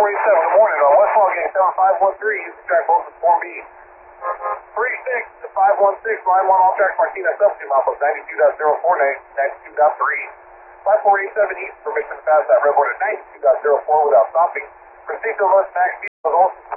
good morning. West Log getting 7513, use the track both with 4B. 36 to 516, line 1, all tracks Martinez, 72 miles, 92.04, 92.3. 5487 east, permission to pass that redboard at 92.04 without stopping. Proceed to left max speed,